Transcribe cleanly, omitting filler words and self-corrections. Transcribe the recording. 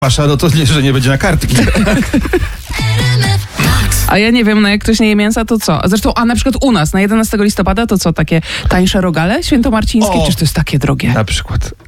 Pasza, no to nie, że nie będzie na kartki. A ja nie wiem, no jak ktoś nie je mięsa, to co? Zresztą, a na przykład u nas na 11 listopada to co, takie tańsze rogale świętomarcińskie, O! czyż to jest takie drogie? Na przykład.